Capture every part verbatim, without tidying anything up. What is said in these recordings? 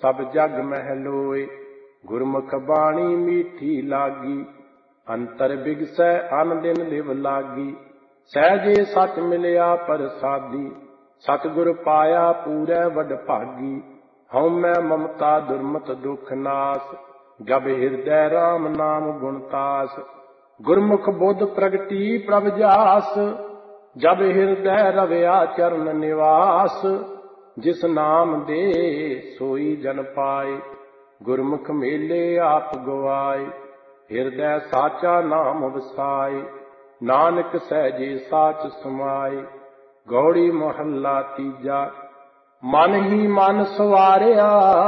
सब जग मह लोए। गुरमुख बाणी मीठी लागी, अंतर बिगसै अन दिन लिव लागी। सहजे सच मिलिया प्रसादी, सतगुर पाया पूरै वड भागी। हऊँ मैं ममता दुर्मत दुख नाश, जब हृदय राम नाम गुणतास। गुरमुख बुद्ध प्रगटी प्रभ जास, जब हृदय रवया चरण निवास। जिस नाम दे सोई जन पाए, गुरमुख मेले आप गवाए। हृदय साचा नाम वसाए, नानक सहजे साच समाए। गौड़ी मोहल्ला तीजा। मन ही मन सवारिया,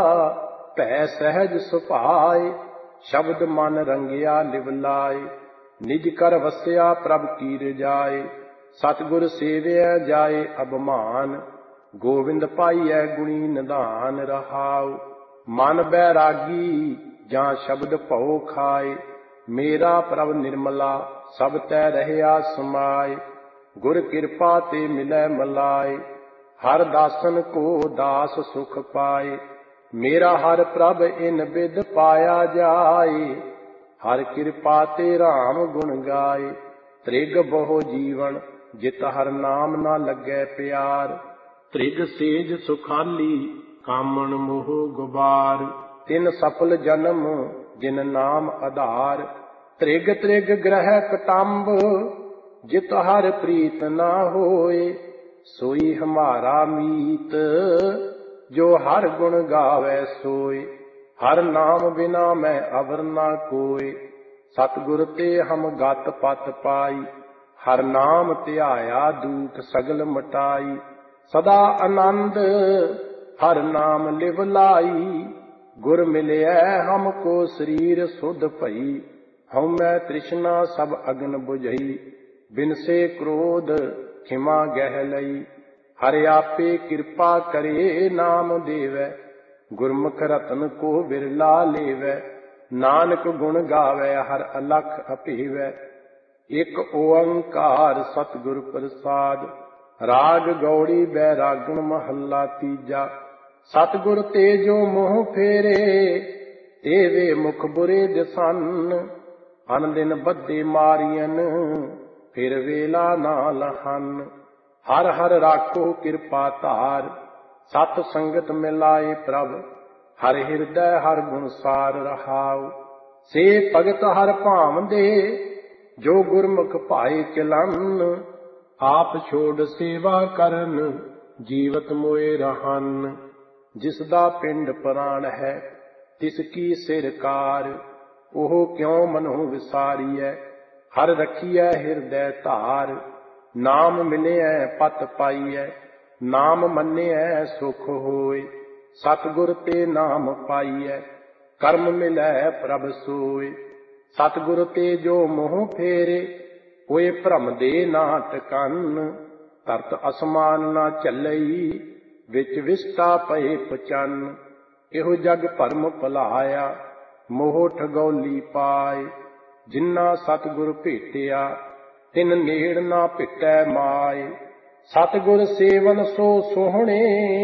भै सहज सुभाए। शब्द मन रंगिया लिव लाए, निज कर वसिया प्रभ की रजाए। सतगुर सेविया जाए अबमान, गोविंद पाइयै गुणी निधान रहाओ। मन बैरागी जां शब्द भौ खाए, मेरा प्रभ निर्मला सब तै रहया समाए। गुर कृपा ते मिलै मलाए, हर दासन को दास सुख पाए। मेरा हर प्रभ इन बिद पाया जाए, हर कृपा ते राम गुण गाए। त्रिग बहु जीवन जित हर नाम ना लगे प्यार। त्रिग सेज सुखाली कामन मोह गुबार। तिन सफल जन्म जिन नाम आधार। त्रिग त्रिग ग्रह कटंब जित हर प्रीत ना होए। सोई हमारा मीत जो हर गुण गावे सोए। हर नाम बिना मैं अवर ना कोय, सतगुर ते हम गत पत पाई। हर नाम ध्याया दूत सगल मटाई। सदा आनंद हर नाम लिव लाई। गुर मिलिया हमको शरीर सुध भई। हऊँ मैं तृष्णा सब अग्न बुझई, बिनसे क्रोध खिमा गह लई। हर आपे कृपा करे नाम देवै, गुरमुख रतन को बिरला लेवै। नानक गुण गावै हर अलख अपेवै। एक ओंकार सतगुर प्रसाद। राग गौड़ी बैरागण महला तीजा। सतगुर ते जो मोह फेरे, तेवे मुख बुरे दिसन। अन दिन बद्दे मारियन, फिर वेला ना लहन। हर हर राखो कृपा धार, सत संगत मिलाए प्रभ। हर हृदय हर गुण सार रहाओ। से भगत हर भाम दे, जो गुरमुख भाए चलन। आप छोड़ सेवा करन, जीवत मोए रहन। जिसदा पिंड प्राण है, तिसकी सिरकार। ओह क्यों मनो विसारियै, हर रखियै हृदय धार। नाम मिलियै पत पाइयै, नाम मन्नियै सुख होए। सतगुर ते नाम पाइयै, कर्म मिलै प्रभ सोए। सतगुर ते जो मोह फेरे, होए भ्रम दे ना टकन। तरत असमान ना झलई, विच विस्टा पए पचन। एहो जग भरम भुलाया, मोह ठगौली पाए। जिन्ना सतगुर भेटिया, तिन नेड़ ना भिटै माए। सतगुर सेवन सो सोहणे,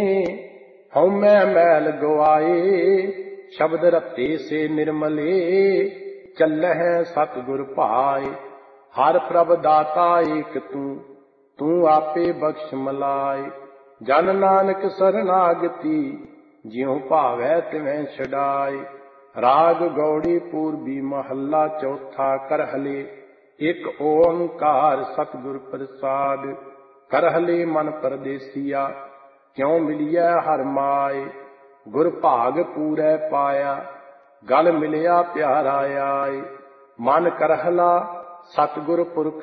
हऊँ मैं मैल गवाए। शब्द रत्ते से निर्मले, चलह सतगुर भाए। हर प्रभ दाता एक तू, तू आपे बख्श मलाए। जन नानक शरणागति, ज्यों भावै तिवें छड़ाए। राग गौड़ी पूर्वी महला चौथा। करहले एक ओंकार सतगुर प्रसाद। करहले मन परदेसिया, क्यों मिलिया हर माए। गुर भाग पूरै पाया, गल मिलिया प्यारा आए। मन करहला सतगुर पुरख